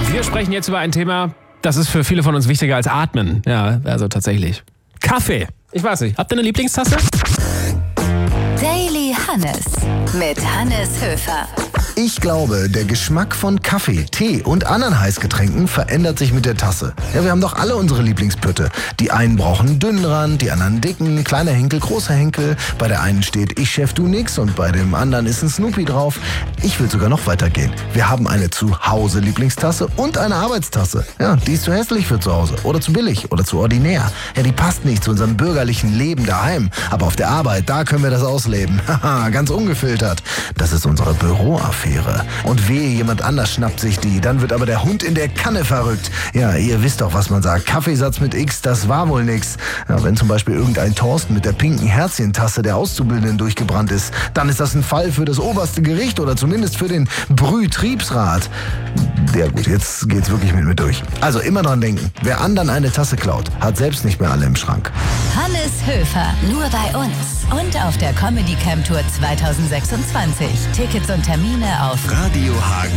Wir sprechen jetzt über ein Thema, das ist für viele von uns wichtiger als Atmen. Ja, also tatsächlich. Kaffee. Ich weiß nicht, habt ihr eine Lieblingstasse? Daily Hannes mit Hannes Höfer. Ich glaube, der Geschmack von Kaffee, Tee und anderen Heißgetränken verändert sich mit der Tasse. Ja, wir haben doch alle unsere Lieblingspütte. Die einen brauchen einen dünnen Rand, die anderen einen dicken, kleiner Henkel, großer Henkel. Bei der einen steht ich Chef, du nix und bei dem anderen ist ein Snoopy drauf. Ich will sogar noch weitergehen. Wir haben eine Zuhause-Lieblingstasse und eine Arbeitstasse. Ja, die ist zu hässlich für zu Hause oder zu billig oder zu ordinär. Ja, die passt nicht zu unserem bürgerlichen Leben daheim. Aber auf der Arbeit, da können wir das ausleben. Haha, ganz ungefiltert. Das ist unsere Büroaffäre. Und wehe, jemand anders schnappt sich die, dann wird aber der Hund in der Kanne verrückt. Ja, ihr wisst doch, was man sagt. Kaffeesatz mit X, das war wohl nix. Ja, wenn zum Beispiel irgendein Thorsten mit der pinken Herzchentasse der Auszubildenden durchgebrannt ist, dann ist das ein Fall für das oberste Gericht oder zumindest für den Brühtriebsrat. Ja gut, jetzt geht's wirklich mit mir durch. Also immer dran denken, wer anderen eine Tasse klaut, hat selbst nicht mehr alle im Schrank. Hannes Höfer, nur bei uns und auf der Comedy Camp Tour 2026. Tickets und Termine auf radiohagen.de